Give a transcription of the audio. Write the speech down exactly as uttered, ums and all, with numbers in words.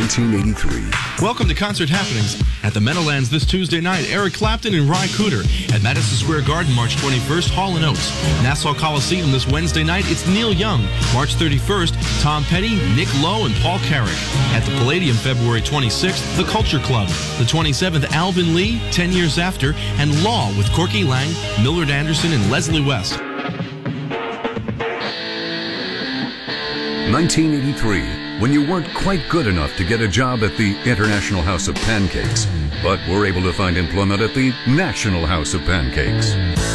nineteen eighty-three. Welcome to Concert Happenings at the Meadowlands this Tuesday night. Eric Clapton and Ry Cooder. At Madison Square Garden, March twenty-first, Hall and Oates. Nassau Coliseum this Wednesday night, it's Neil Young. March thirty-first, Tom Petty, Nick Lowe, and Paul Carrick. At the Palladium, February twenty-sixth, The Culture Club. The twenty-seventh, Alvin Lee, ten years After, and Law with Corky Lang, Millard Anderson, and Leslie West. nineteen eighty-three, when you weren't quite good enough to get a job at the International House of Pancakes, but were able to find employment at the National House of Pancakes.